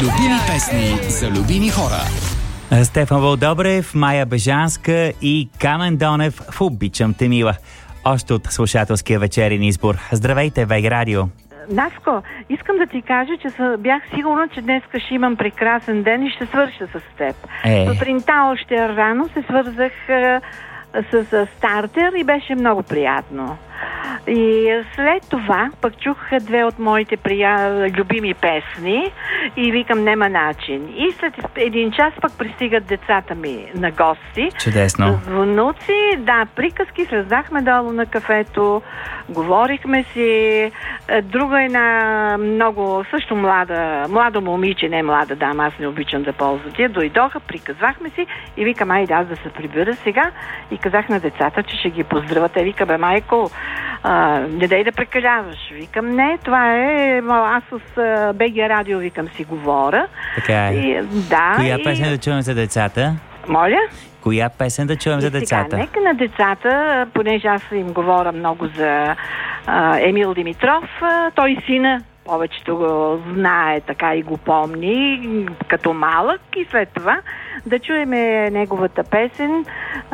Любими песни за любими хора. Стефан Вълдобрев, Майя Бежанска и Камен Донев в "Обичам те, мила". Още от слушателския вечерен избор. Здравейте, ВГ Радио. Наско, искам да ти кажа, че бях сигурна, че днес ще имам прекрасен ден и ще свърша с теб. Сутринта още рано се свързах с стартер и беше много приятно. И след това пък чух две от моите любими песни и викам, нема начин. И след един час пък пристигат децата ми на гости. Чудесно. Внуци, да, приказки, слезахме долу на кафето, говорихме си. Друга една много, също младо момиче, не млада дама, аз не обичам да ползвам тия, дойдоха, приказвахме си и викам, айде аз да се прибера сега. И казах на децата, че ще ги поздравя. Те вика, бе, майко, не дай да прекаляваш. Викам, не, това е... Аз с БГ Радио, викам, си говоря. Така е. И, да, коя песен да чуем за децата? Моля? Коя песен да чуем за децата? Сега, нека на децата, понеже аз им говоря много за Емил Димитров, той сина, повечето го знае, така и го помни, като малък, и след това да чуеме неговата песен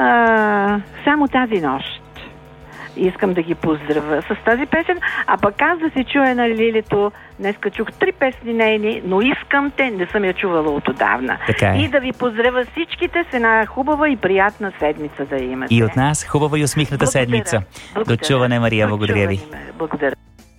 "Само тази нощ". Искам да ги поздравя с тази песен, а пък аз да се чуя на Лилито. Днеска чух 3 песни нейни, но искам те, не съм я чувала от отдавна. И да ви поздравя всичките с една хубава и приятна седмица да имате. И от нас хубава и усмихната седмица. До чуване, Мария, благодаря ви. Благодаря.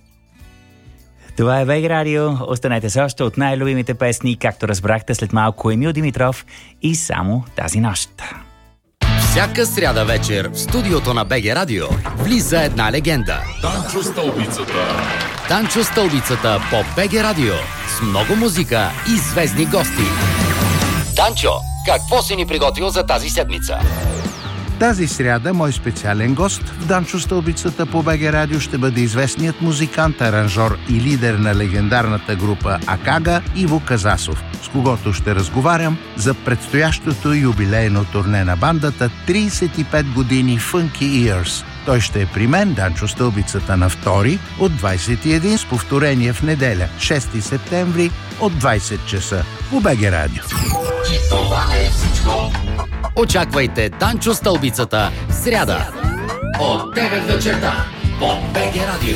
Това е ВГ Радио. Останете с още от най-любимите песни, както разбрахте след малко, Емил Димитров и "Само тази нощ". Всяка сряда вечер в студиото на БГ Радио влиза една легенда. Данчо Стълбицата. Данчо Стълбицата по БГ Радио с много музика и звездни гости. Данчо, какво си ни приготвил за тази седмица? Тази сряда мой специален гост в Данчо Стълбицата по БГ Радио ще бъде известният музикант, аранжор и лидер на легендарната група Акага Иво Казасов, с когото ще разговарям за предстоящото юбилейно турне на бандата 35 години Funky Years. Той ще е при мен, Данчо Стълбицата, на 2 от 21 с повторение в неделя, 6 септември от 20 часа по БГ Радио. И това не е всичко. Очаквайте Данчо Стълбицата в сряда от 9 вечерта по БГ Радио.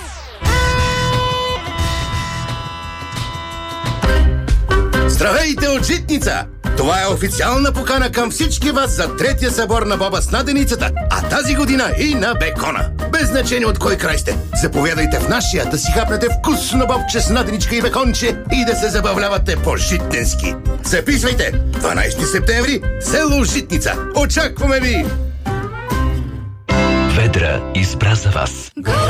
Здравейте от Житница! Това е официална покана към всички вас за третия събор на боба с наденицата, а тази година и на бекона. Без значение от кой край сте. Заповядайте в нашия да си хапнете вкусно бобче с наденичка и беконче и да се забавлявате по-житненски. Записвайте! 12 септември, село Житница. Очакваме ви! Ведра избра за вас.